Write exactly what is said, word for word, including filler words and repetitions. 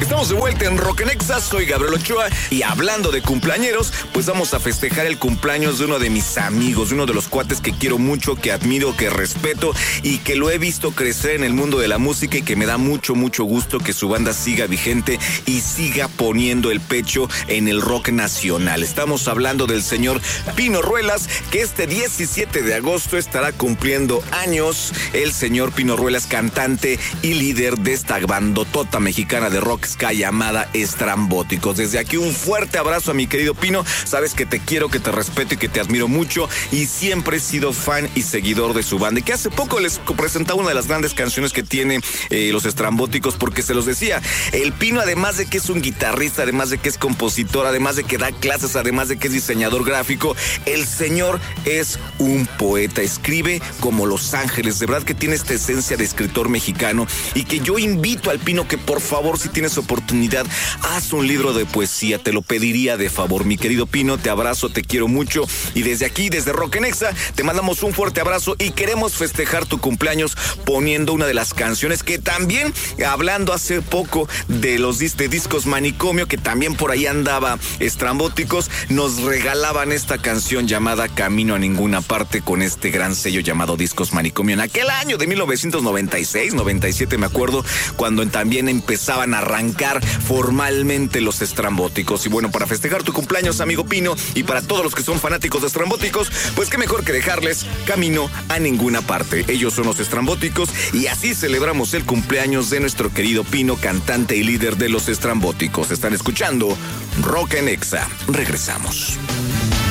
Estamos de vuelta en Rock en Exa, soy Gabriel Ochoa y hablando de cumpleañeros, pues vamos a festejar el cumpleaños de uno de mis amigos, de uno de los cuates que quiero mucho, que admiro, que respeto y que lo he visto crecer en el mundo de la música y que me da mucho, mucho gusto que su banda siga vigente y siga poniendo el pecho en el rock nacional. Estamos hablando del señor Pino Ruelas, que este diecisiete de agosto estará cumpliendo años. El señor Pino Ruelas, cantante y líder de esta bandotota mexicana de rock ska llamada Estrambóticos. Desde aquí un fuerte abrazo a mi querido Pino. Sabes que te quiero, que te respeto y que te admiro mucho y siempre he sido fan y seguidor de su banda. Y que hace poco les presentaba una de las grandes canciones que tiene eh, los Estrambóticos, porque se los decía, el Pino, además de que es un guitarrista, además de que es compositor, además de que da clases, además de que es diseñador gráfico, el señor es un poeta, escribe como Los Ángeles, de verdad que tiene esta esencia de escritor mexicano y que yo invito al Pino que por favor, si tienes oportunidad, haz un libro de poesía, te lo pediría de favor. Mi querido Pino, te abrazo, te quiero mucho y desde aquí, desde Rock en Exa, te mandamos un fuerte abrazo y queremos festejar tu cumpleaños poniendo una de las canciones que también, hablando hace poco de los dis- de discos Manicomio, que también por ahí andaba Estrambóticos, nos regalaban esta canción llamada Camino a Ninguna Parte con este gran sello llamado Discos Manicomio. En aquel año de mil novecientos noventa y seis, noventa y siete me acuerdo, cuando también empezaban a arrancar formalmente los Estrambóticos. Y bueno, para festejar tu cumpleaños, amigo Pino, y para todos los que son fanáticos de Estrambóticos, pues qué mejor que dejarles Camino a Ninguna Parte. Ellos son los Estrambóticos y así celebramos el cumpleaños de nuestro querido Pino, cantante y líder de los Estrambóticos. Están escuchando Rock en Exa. Regresamos.